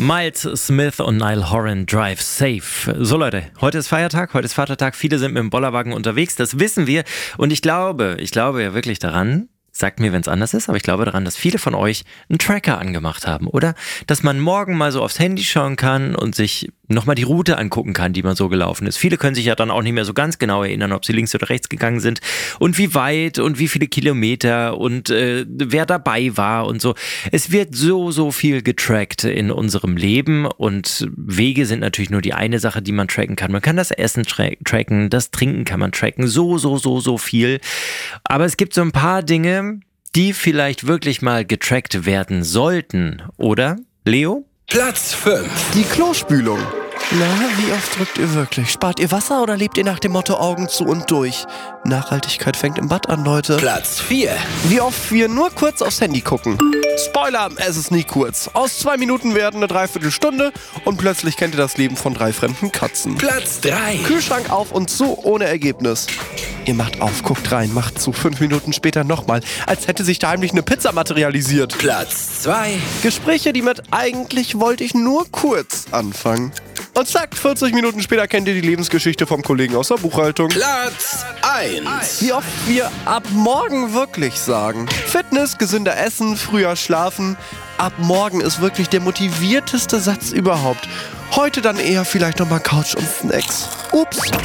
Miles Smith und Niall Horan, Drive Safe. So Leute, heute ist Feiertag, heute ist Vatertag. Viele sind mit dem Bollerwagen unterwegs, das wissen wir. Und ich glaube ja wirklich daran, sagt mir, wenn es anders ist, aber ich glaube daran, dass viele von euch einen Tracker angemacht haben, oder? Dass man morgen mal so aufs Handy schauen kann und sich nochmal die Route angucken kann, die man so gelaufen ist. Viele können sich ja dann auch nicht mehr so ganz genau erinnern, ob sie links oder rechts gegangen sind und wie weit und wie viele Kilometer und wer dabei war und so. Es wird so viel getrackt in unserem Leben und Wege sind natürlich nur die eine Sache, die man tracken kann. Man kann das Essen tracken, das Trinken kann man tracken, so viel. Aber es gibt so ein paar Dinge, die vielleicht wirklich mal getrackt werden sollten, oder? Leo? Platz 5. Die Klospülung. Na, wie oft drückt ihr wirklich? Spart ihr Wasser oder lebt ihr nach dem Motto Augen zu und durch? Nachhaltigkeit fängt im Bad an, Leute. Platz 4. Wie oft wir nur kurz aufs Handy gucken. Spoiler, es ist nie kurz. Aus 2 Minuten werden eine Dreiviertelstunde und plötzlich kennt ihr das Leben von 3 fremden Katzen. Platz 3. Kühlschrank auf und zu, ohne Ergebnis. Ihr macht auf, guckt rein, macht zu, 5 Minuten später nochmal, als hätte sich da heimlich eine Pizza materialisiert. Platz 2. Gespräche, die mit eigentlich wollte ich nur kurz anfangen. Und zack, 40 Minuten später kennt ihr die Lebensgeschichte vom Kollegen aus der Buchhaltung. Platz 1. Wie oft wir ab morgen wirklich sagen. Fitness, gesünder essen, früher schlafen. Ab morgen ist wirklich der motivierteste Satz überhaupt. Heute dann eher vielleicht nochmal Couch und Snacks. Ups.